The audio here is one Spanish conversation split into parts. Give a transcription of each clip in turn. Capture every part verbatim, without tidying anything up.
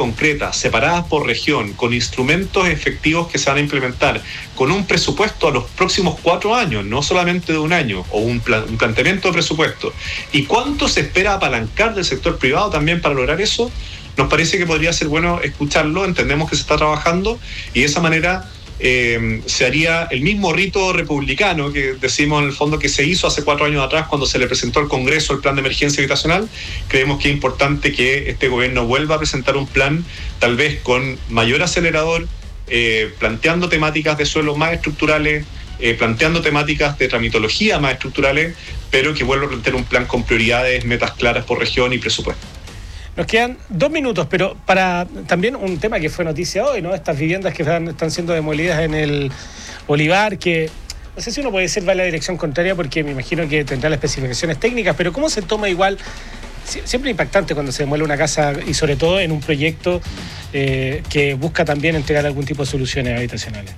concretas, separadas por región, con instrumentos efectivos que se van a implementar, con un presupuesto a los próximos cuatro años, no solamente de un año, o un, plan, un planteamiento de presupuesto. ¿Y cuánto se espera apalancar del sector privado también para lograr eso? Nos parece que podría ser bueno escucharlo, entendemos que se está trabajando y de esa manera eh, se haría el mismo rito republicano que decimos en el fondo que se hizo hace cuatro años atrás cuando se le presentó al Congreso el plan de emergencia habitacional. Creemos que es importante que este gobierno vuelva a presentar un plan tal vez con mayor acelerador, eh, planteando temáticas de suelo más estructurales, eh, planteando temáticas de tramitología más estructurales, pero que vuelva a plantear un plan con prioridades, metas claras por región y presupuesto. Nos quedan dos minutos, pero para también un tema que fue noticia hoy, ¿no? Estas viviendas que están, están siendo demolidas en el Olivar, que no sé si uno puede decir va en la dirección contraria porque me imagino que tendrá las especificaciones técnicas, pero ¿cómo se toma igual? Siempre impactante cuando se demuele una casa y sobre todo en un proyecto eh, que busca también entregar algún tipo de soluciones habitacionales.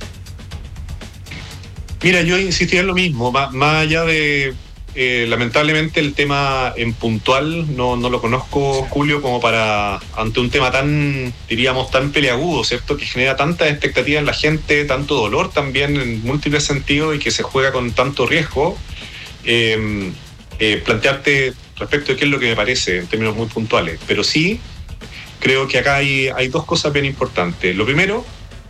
Mira, yo insistiría en lo mismo, más, más allá de... Eh, lamentablemente el tema en puntual no, no lo conozco, Julio, como para, ante un tema tan, diríamos, tan peleagudo, ¿cierto? Que genera tanta expectativa en la gente, tanto dolor también en múltiples sentidos y que se juega con tanto riesgo, eh, eh, plantearte respecto de qué es lo que me parece en términos muy puntuales. Pero sí, creo que acá hay, hay dos cosas bien importantes. Lo primero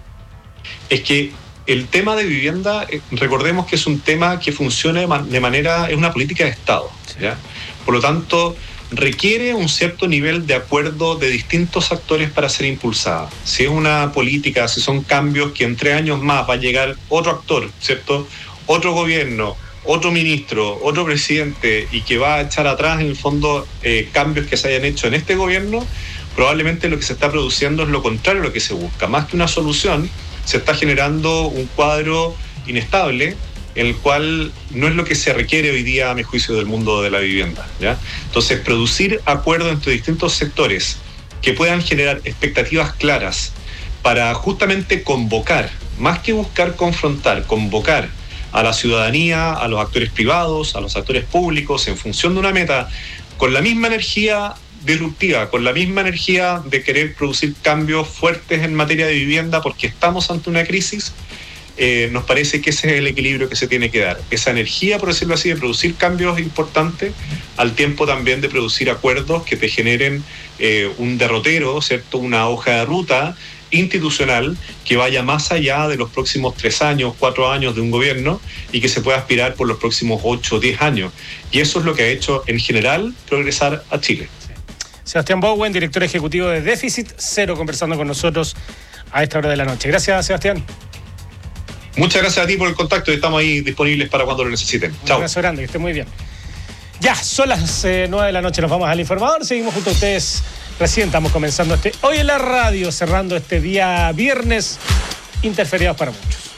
es que el tema de vivienda, recordemos que es un tema que funciona de manera, es una política de Estado, ¿ya? Por lo tanto, requiere un cierto nivel de acuerdo de distintos actores para ser impulsada. Si es una política, si son cambios que en tres años más va a llegar otro actor, ¿cierto? Otro gobierno, otro ministro, otro presidente, y que va a echar atrás, en el fondo, eh, cambios que se hayan hecho en este gobierno, probablemente lo que se está produciendo es lo contrario a lo que se busca. Más que una solución, se está generando un cuadro inestable en el cual no es lo que se requiere hoy día, a mi juicio, del mundo de la vivienda, ¿ya? Entonces, producir acuerdos entre distintos sectores que puedan generar expectativas claras para justamente convocar, más que buscar confrontar, convocar a la ciudadanía, a los actores privados, a los actores públicos, en función de una meta, con la misma energía disruptiva, con la misma energía de querer producir cambios fuertes en materia de vivienda porque estamos ante una crisis, eh, nos parece que ese es el equilibrio que se tiene que dar. Esa energía, por decirlo así, de producir cambios importantes, al tiempo también de producir acuerdos que te generen eh, un derrotero, ¿cierto? Una hoja de ruta institucional que vaya más allá de los próximos tres años, cuatro años de un gobierno y que se pueda aspirar por los próximos ocho, diez años. Y eso es lo que ha hecho, en general, progresar a Chile. Sebastián Bowen, director ejecutivo de Déficit Cero, conversando con nosotros a esta hora de la noche. Gracias, Sebastián. Muchas gracias a ti por el contacto y estamos ahí disponibles para cuando lo necesiten. Chao. Un abrazo grande, que esté muy bien. Ya, son las eh, nueve de la noche, nos vamos al informador. Seguimos junto a ustedes. Recién estamos comenzando este Hoy en la Radio, cerrando este día viernes, interferiados para muchos.